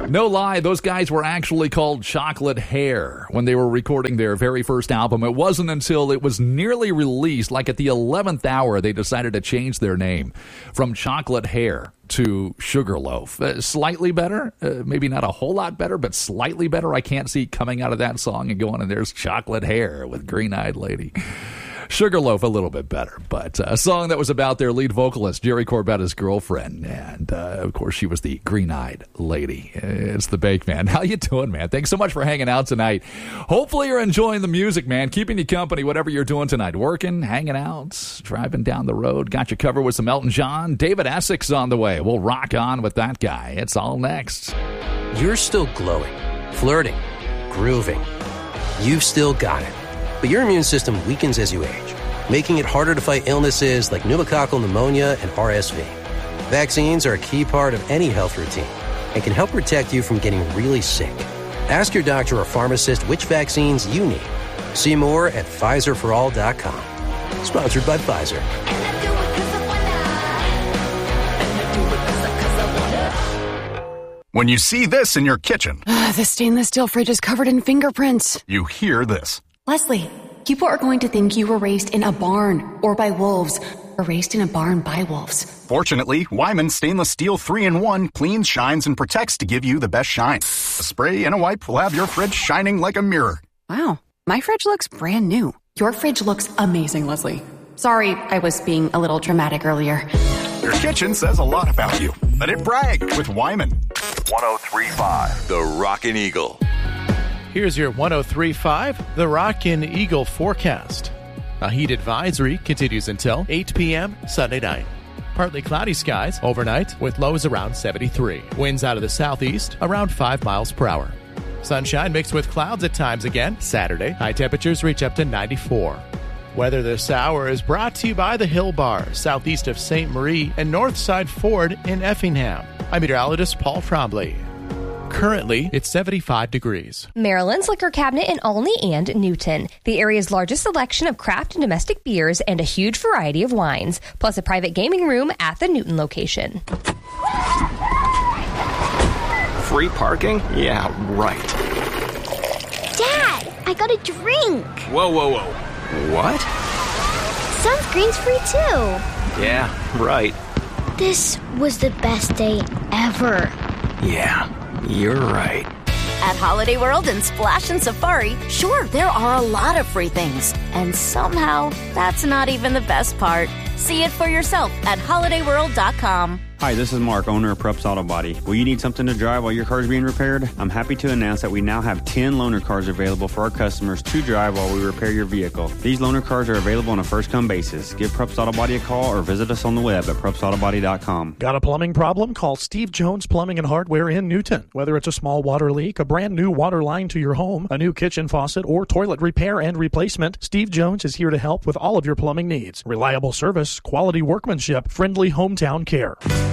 No lie, those guys were actually called Chocolate Hair when they were recording their very first album. It wasn't until it was nearly released, like at the 11th hour, they decided to change their name from Chocolate Hair to Sugarloaf. Slightly better, maybe not a whole lot better, but slightly better. I can't see coming out of that song and going, and there's Chocolate Hair with Green-Eyed Lady. Sugarloaf a little bit better, but a song that was about their lead vocalist, Jerry Corbetta's girlfriend, and of course she was the green-eyed lady. It's the Bake Man. How you doing, man? Thanks so much for hanging out tonight. Hopefully you're enjoying the music, man, keeping you company, whatever you're doing tonight. Working, hanging out, driving down the road. Got you covered with some Elton John. David Essex on the way. We'll rock on with that guy. It's all next. You're still glowing, flirting, grooving. You've still got it. But your immune system weakens as you age, making it harder to fight illnesses like pneumococcal pneumonia and RSV. Vaccines are a key part of any health routine and can help protect you from getting really sick. Ask your doctor or pharmacist which vaccines you need. See more at PfizerForAll.com. Sponsored by Pfizer. When you see this in your kitchen, the stainless steel fridge is covered in fingerprints. You hear this. Leslie, people are going to think you were raised in a barn or by wolves, or raised in a barn by wolves. Fortunately, Wyman Stainless Steel 3-in-1 cleans, shines, and protects to give you the best shine. A spray and a wipe will have your fridge shining like a mirror. Wow, my fridge looks brand new. Your fridge looks amazing, Leslie. Sorry, I was being a little dramatic earlier. Your kitchen says a lot about you. Let it brag with Wyman. 103.5 The Rockin' Eagle. Here's your 103.5 The Rockin' Eagle forecast. A heat advisory continues until 8 p.m. Sunday night. Partly cloudy skies overnight with lows around 73. Winds out of the southeast around 5 miles per hour. Sunshine mixed with clouds at times again Saturday. High temperatures reach up to 94. Weather this hour is brought to you by the Hill Bar, southeast of St. Marie and Northside Ford in Effingham. I'm meteorologist Paul Trombley. Currently, it's 75 degrees. Maryland's liquor cabinet in Olney and Newton. The area's largest selection of craft and domestic beers and a huge variety of wines, plus a private gaming room at the Newton location. Free parking? Yeah, right. Dad, I got a drink. Whoa. What? Sunscreen's free too. Yeah, right. This was the best day ever. Yeah, you're right. At Holiday World and Splash and Safari, sure, there are a lot of free things. And somehow, that's not even the best part. See it for yourself at holidayworld.com. Hi, this is Mark, owner of Preps Auto Body. Will you need something to drive while your car is being repaired? I'm happy to announce that we now have 10 loaner cars available for our customers to drive while we repair your vehicle. These loaner cars are available on a first-come basis. Give Preps Auto Body a call or visit us on the web at prepsautobody.com. Got a plumbing problem? Call Steve Jones Plumbing and Hardware in Newton. Whether it's a small water leak, a brand new water line to your home, a new kitchen faucet, or toilet repair and replacement, Steve Jones is here to help with all of your plumbing needs. Reliable service, quality workmanship, friendly hometown care.